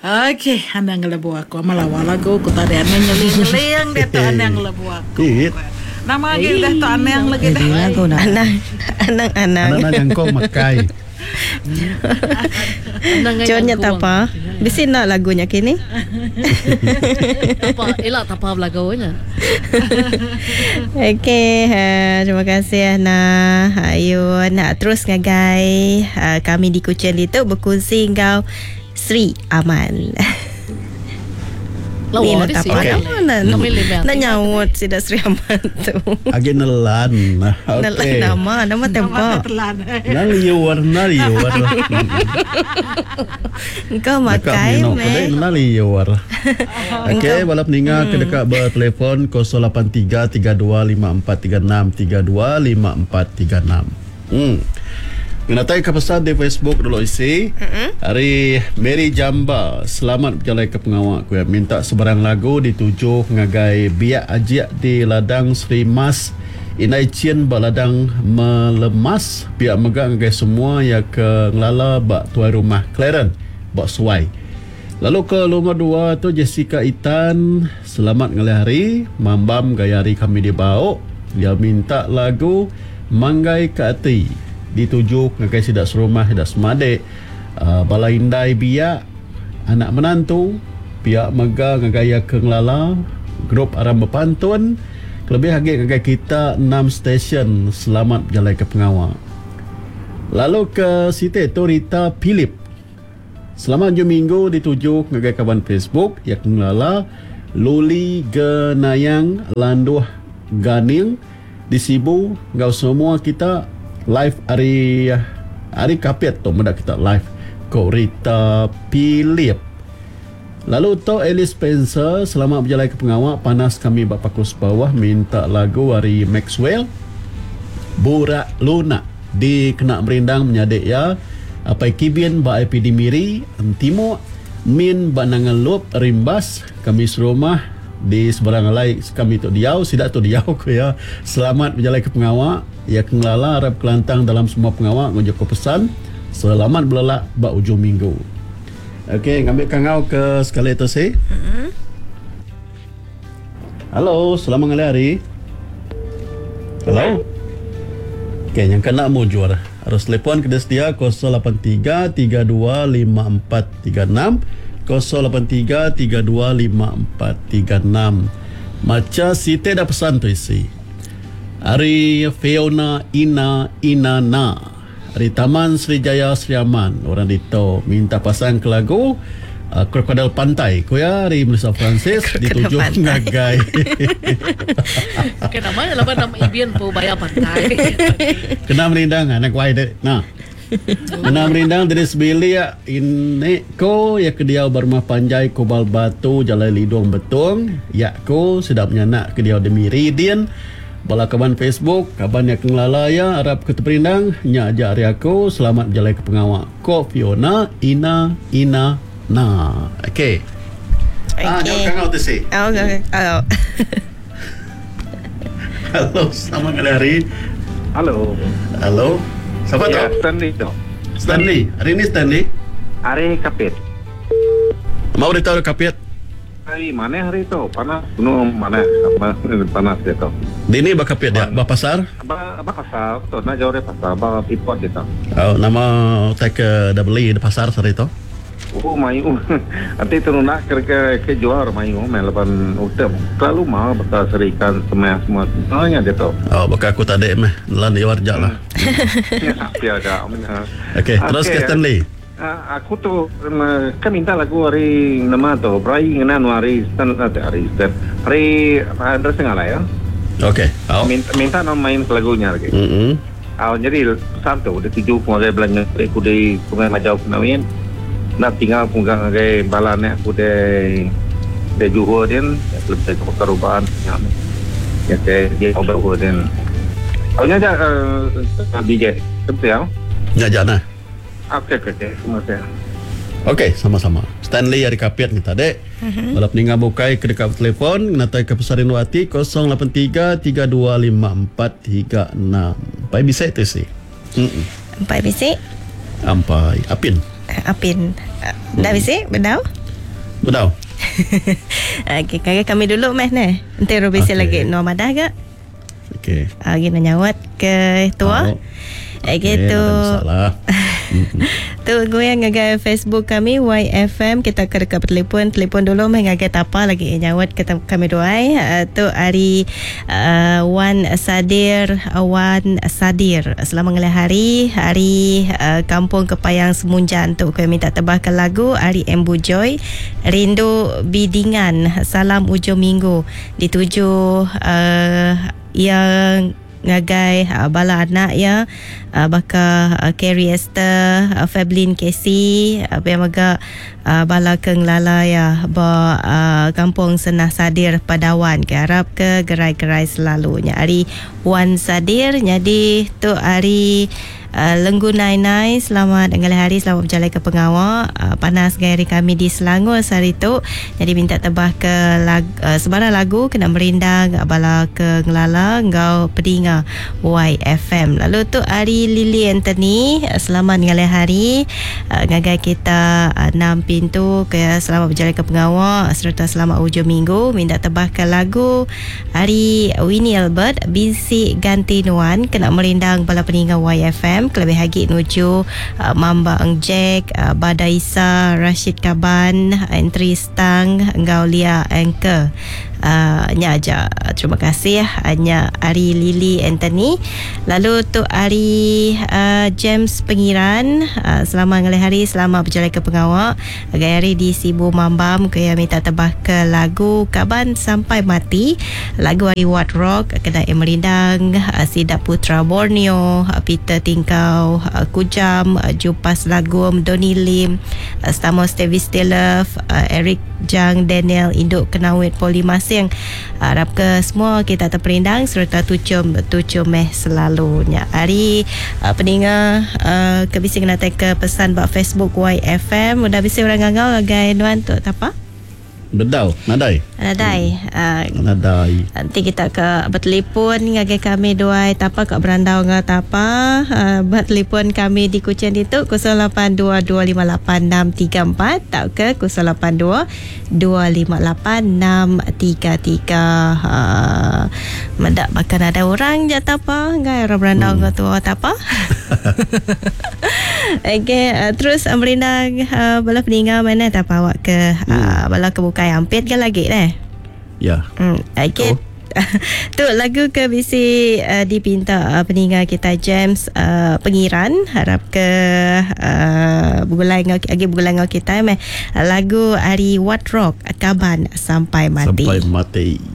Okey, anda ngelabu aku malawa lagu ku tadi anda nyeling-nyeling dia tu anda ngelabu aku. Nama lagi dah tu anda yang lagi dah. Lagu nak. Anang. Anak yang kau makai. Connya tapa. Bisi nak lagunya kini. Tapa, elak tapa lagunya. Okey, terima kasih Ana. Ayun, terus ngagai kami di Kuching itu berkongsi kau Sri Aman. Lawa di sini. Nak nyawut si Sri Aman tu. Agi nelan. Nelan nama tempat. Naliur. Kau makai me. Naliur. Okey, balap ninga ke dekat bertelefon 083 325436 325436. Menatai ke pesan di Facebook dulu isi. Hari Mary Jamba, selamat berjalan ke pengawak ku. Minta sebarang lagu dituju ngagai biak ajiak di ladang Sri Mas. Inai cien ba ladang melemas biak megang ngagai semua ya ke ngelala bak tuai rumah Claren bak suai. Lalu ke nomor 2 tu Jessica Itan, selamat ngalih hari. Mambam gaya hari kami di bau. Dia minta lagu Manggai ke Ati. Dituju ngagai sidak serumah, sidak semadik, balai indai biak, anak menantu, pihak mega ngagai ke ngelala, grup aram berpantun, lebih lagi ngagai kita 6 stesen. Selamat berjalan ke pengawal. Lalu ke Siti Torita Philip, selamat jam minggu dituju ngagai kawan Facebook yang ngelala Luli Genayang Landuh Ganing disibu ngau semua kita live hari kapit tu mudah kita live ko Rita Philip. Lalu to Alice Spencer, selamat berjalan ke pengawak panas kami bak pakus bawah minta lagu hari Maxwell Burak Luna di kena merindang menyadik ya apa kibien ba epidemiri antimo min banangan lup rimbas kami serumah di seberang lain kami tu diau sidak tu diau ko ya. Selamat berjalan ke pengawak ya kengelala harap kelantang dalam semua pengawak ngojok ko pesan selamat belelak bak ujung minggu. Okey, ngambil kangau ke sekali tu si. Halo, selamat ngalih hari. Halo. Okey, yang kena mau juara harus telefon ke dia 083 325436 083 325436. Macam Siti dah pesan tu isi. Hari Fiona Inana. Hari Taman Srijaya Sri Aman. Orang dito minta pasang ke lagu Krokodil Pantai. Kuya hari Melissa Francis dituju ngagai. Kenapa laban nama Ibian po bayar pantai. Kena merindang anak wai dek. Nah. Kena merindang dari sebelia ini ko ya kediau bermah panjai Kobal Batu Jalai Lidong Betung ya ko sedap nyanak kediau Demiridian bala kaban Facebook kaban yang ngelala ya harap ke terperindang nya ajak hari aku selamat berjalan ke pengawak ko Fiona Ina na. Okey. Jauh kangau tu si. Halo. Halo, selamat hari. Halo. Siapa tu? Stanley tu. Stanley. Hari ni Stanley. Hari Kapit. Mau beritahu Kapit. Hari mana hari tu? Panas. Gunung mana? Panas dia tu. Dini ba Kapit ya? Ba pasar? Apa pasar? Tu nak jauh dari pasar. Apa pipot dia tu? Oh, nama tak dah beli di pasar hari tu. Oh, mayu. Nanti tu nak ke jual mayu. Melapan utem. Terlalu mahal betul serikan semua. Tanya dia tu. Oh, baka aku tak ada meh. Lan dia warjak lah. Ya, dah. Okey, terus ke Stanley. Aku tu kan minta lagu hari nama tu. Brai ngena hari address ngalah ya. Okey. Minta nama main lagunya lagi. Jadi santo udah 7 pengagai belanja aku di Sungai Majau Penawin. Nak tinggal pegang ke balan aku de Johor din lebih ke perubahan ya ke dia over din awalnya aja DJ betul ya Jana. Okey semua saya. Okey, sama-sama. Stanley hari Kapit kita dek. Balap ninga bukai ke dekat telefon natai ke Pesarin Wati 083 325436. Pai bisa itu sih. Empat bisik. Ampai Apin. Apin. Dah bisik? Bedau? Betul. Okey, kakak kami dulu meh ni. Nanti Robesi Okey. lagi no madah ke? Okey. Kita nyawat ke tua. Okey, Gitu. tak ada masalah. Tu goyang ngagai Facebook kami YFM. Kita ke dekat telefon dulu mengagai tapa lagi nyawat kita kami doai. Tu hari Wan Sadir. Selamat hari Kampung Kepayang Semunjan tu kami minta tebahkan lagu Ari Embu Joy Rindu Bidingan. Salam ujung minggu dituju yang ngagai bala anak ya baka Carrie Esther Fablin Casey yang maga bala keng lala ya ba kampung Senah Sadir Padawan ke harap ke gerai-gerai selalunya hari Wan Sadir jadi tu hari Lenggu Nai selamat dengan hari selamat berjalan ke pengawal panas gaya kami di Selangor hari tu jadi minta tebah ke sebarang lagu kena merindang bala ke ngelala ngau pedinga YFM. Lalu tu hari Lily Anthony selamat dengan hari ngagai kita 6 pintu ke selamat berjalan ke pengawal serta selamat hujung minggu minta tebah ke lagu hari Winnie Albert Bisi Ganti Nuan kena merindang bala pedinga YFM kelebih hagi nuju Mamba Eng Jack Badaisa Rashid Kaban Entry Stang Gaulia Anchor Nyaja. Terima kasih hanya Ari Lily Anthony. Lalu tu Ari James Pengiran selamat ngalih hari selamat berjalan ke pengawal agak hari di Sibu Mambam ke yang minta tebah ke lagu Kaban Sampai Mati lagu Ari Wat Rock kena merindang Sidak Putra Borneo Peter Tingkau Kujam Jupas Lagum Donny Lim Stamos Davis Taylor Eric Jang Daniel Induk Kenawit Polimasing harap ke semua kita terperindang serta tucum selalunya hari peninga kebisi kena take pesan bak Facebook YFM udah bisa orang ngangau agai nuan tu apa Bedau, nadai. Nadai. Nadai. Nanti kita ke bertelefon ngagai kami dua tapa kat berandau ngah tapa bertelefon kami di Kuching itu 0822586344 tak ke 0822586333 medak bahkan ada orang je tapa ngai orang berandau ngah tu tapa. Okay, terus merindang bala peninggal mana tapa awak ke bala kebuka ampit ke lagi Ya. Okay. Tu lagu ke bisi dipinta peninggal kita James Pengiran harap ke bergulai kita lagu Ari Wat Rock Kaban Sampai Mati. Sampai mati.